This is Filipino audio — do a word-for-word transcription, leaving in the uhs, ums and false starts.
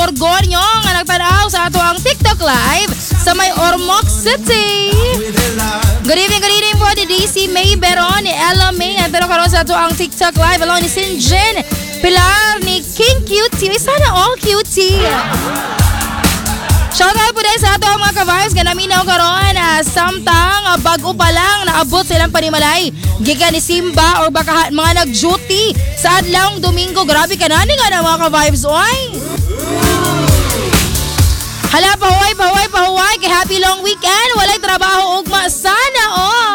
Gorgonyo nga nagtanaw sa ato ang TikTok live sa may Ormoc City. Good evening, good evening po ni D C May Beron, ni Ella May nagtanaw karon sa ato ang TikTok live along ni Sinjin Pilar, ni King Cutie. Ay, sana all cutie. Shoutout po dahil sa ato ang mga ka-vibes nga naminaw karon uh, samtang uh, bago pa lang naabot silang panimalay gikan ni Simba or baka mga nag-duty sa adlawng Domingo. Grabe ka na ni nga na mga ka-vibes oy. Hala, pahuway, pahuway, pahuway kay happy long weekend. Walay trabaho ugma sana all.